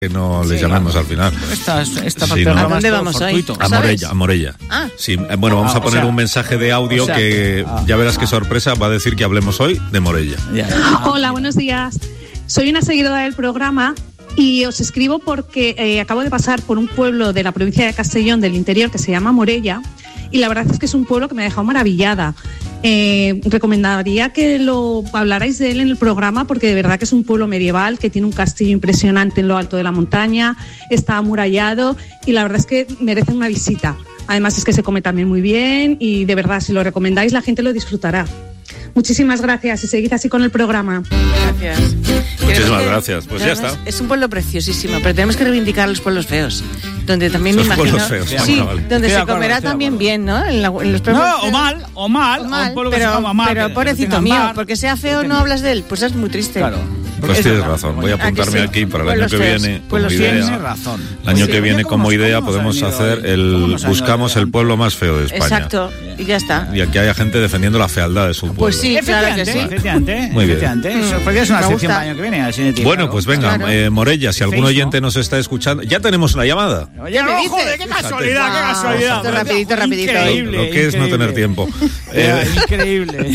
que no les llamemos al final. ¿A dónde vamos hoy? A Morella. Ah. Sí, bueno, vamos a poner un mensaje de audio que ya verás qué sorpresa, va a decir que hablemos hoy de Morella. Hola, buenos días. Soy una seguidora del programa y os escribo porque acabo de pasar por un pueblo de la provincia de Castellón del interior que se llama Morella y la verdad es que es un pueblo que me ha dejado maravillada. Recomendaría que lo hablarais de él en el programa porque de verdad que es un pueblo medieval que tiene un castillo impresionante en lo alto de la montaña, está amurallado y la verdad es que merece una visita. Además es que se come también muy bien y de verdad si lo recomendáis la gente lo disfrutará. Muchísimas gracias y seguid así con el programa. Gracias. Muchísimas gracias, pues ya está. Es un pueblo preciosísimo, pero tenemos que reivindicar los pueblos feos, donde también me imagino... pueblos feos, sí, vale. Donde se comerá también bien, ¿no? En los pueblos feos. O mal, pero pobrecito mío, porque sea feo no hablas de él, pues es muy triste. Claro. Pues tienes razón, voy a apuntarme aquí para el año que viene como idea. El año que viene como idea podemos hacer buscamos el pueblo más feo de España. Exacto, y ya está. Y aquí haya gente defendiendo la fealdad de su pueblo. Pues sí, claro que sí. Muy bien. Podría ser una sección para el año que viene. Así de bueno, pues venga, claro. Morella, si algún oyente nos está escuchando, ya tenemos una llamada. Oye, no, joder, qué casualidad, qué casualidad. Rapidito. Increíble, lo que es no tener tiempo. Increíble.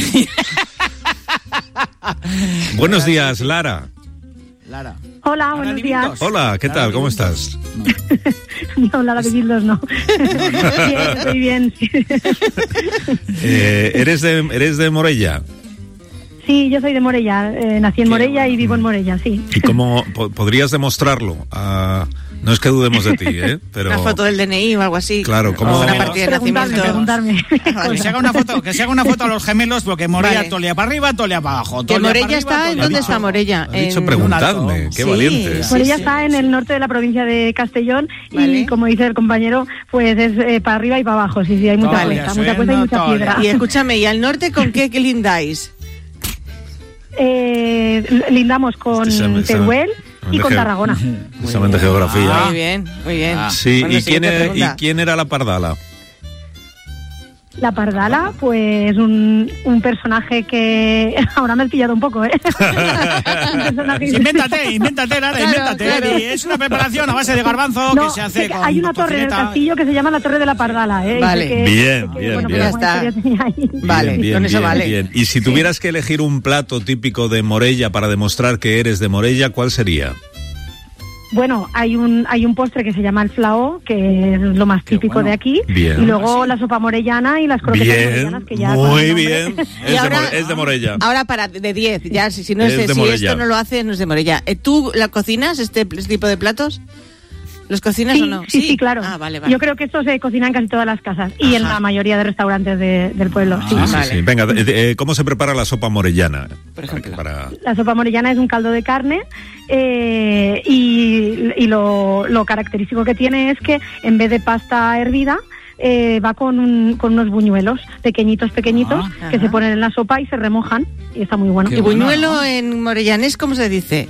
Buenos días, Lara. Hola, buenos días. Hola, ¿qué tal? ¿Cómo estás? No, Lara de Guildos no. Bien, estoy bien. ¿Eres de Morella? Sí, yo soy de Morella. Nací en Morella y vivo en Morella, sí. ¿Y cómo podrías demostrarlo? No es que dudemos de ti, pero... Una foto del DNI o algo así. Claro, como una partida de nacimiento. Preguntarme. Que se haga una foto a los gemelos, porque Morella tolea para arriba, tolea para abajo. Que Morella está, ¿dónde está Morella? He dicho preguntarme, qué valiente. Morella está en el norte de la provincia de Castellón y como dice el compañero, pues es para arriba y para abajo. Sí, hay mucha cuesta y mucha piedra. Y escúchame, ¿y al norte con qué lindáis? Lindamos con Teruel y con Tarragona. Precisamente geografía. Muy bien. Sí, bueno, ¿y quién era la Pardala? La Pardala, pues un personaje que... Ahora me has pillado un poco, Invéntate, Lara, invéntate. Y es una preparación a base de garbanzo que se hace con... Hay una torre en el castillo que se llama la Torre de la Pardala, Vale. Bien. Ya está. Vale, con eso vale. Bien. Y si tuvieras que elegir un plato típico de Morella para demostrar que eres de Morella, ¿cuál sería? Bueno, hay un postre que se llama el flaó, que es lo más típico de aquí. Bien. Y luego la sopa morellana y las croquetas morellanas que ya... Muy bien. Es de Morella. Ahora para de 10, ya si esto no lo hace, no es de Morella. ¿Tú la cocinas, este tipo de platos? ¿Los cocinas o no? Sí, claro. Vale. Yo creo que esto se cocina en casi todas las casas y en la mayoría de restaurantes del pueblo. Sí. Venga, ¿cómo se prepara la sopa morellana? Por ejemplo. La sopa morellana es un caldo de carne y lo característico que tiene es que en vez de pasta hervida va con unos buñuelos pequeñitos que se ponen en la sopa y se remojan y está muy bueno. ¿Y buñuelo en morellanés cómo se dice?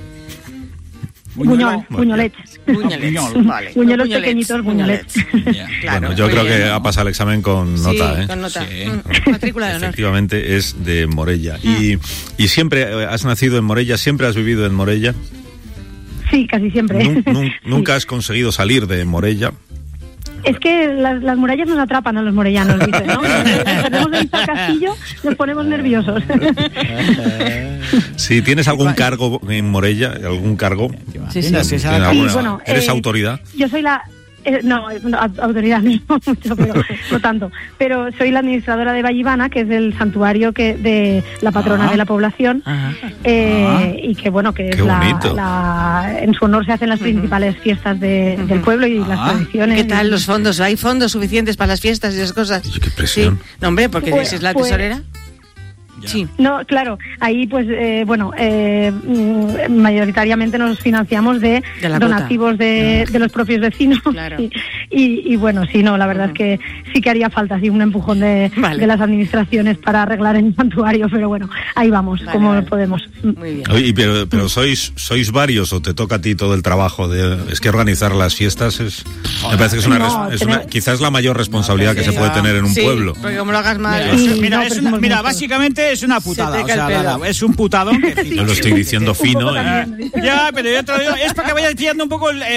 Buñolets. Vale. Buñuelos pequeñitos, buñolets. Claro, bueno, yo creo que ha pasado el examen con nota, con nota. Matrícula de honor. Efectivamente es de Morella. ¿Y siempre has nacido en Morella? ¿Siempre has vivido en Morella? Sí, casi siempre. ¿Nunca has conseguido salir de Morella? Es que las murallas nos atrapan a los morellanos, dicen, ¿no? Tenemos el castillo, nos ponemos nerviosos. Sí, ¿tienes algún cargo en Morella? ¿Algún cargo? Sí. Bueno, ¿eres autoridad? Yo soy la... No, autoridad no mucho, pero no tanto. Pero soy la administradora de Vallivana, que es el santuario de la patrona de la población, y que bueno, que es en su honor se hacen las principales fiestas del pueblo y las tradiciones. ¿Qué tal los fondos? ¿Hay fondos suficientes para las fiestas y esas cosas? ¡Qué presión! Sí. No, hombre, porque es la tesorera. Sí. No, claro, ahí pues mayoritariamente nos financiamos de donativos de los propios vecinos. Claro. Y bueno, sí, no, la verdad es que sí que haría falta así un empujón de las administraciones para arreglar el santuario, pero bueno, ahí vamos, como podemos. Muy bien. Oye, pero ¿sois varios o te toca a ti todo el trabajo es que organizar las fiestas me parece que es quizás la mayor responsabilidad que se puede tener en un pueblo? Porque como lo hagas mal... Mira, básicamente es una putada. O sea, es un putadón. Yo lo estoy diciendo fino. Ya, pero yo te lo digo, es para que vayas pillando un poco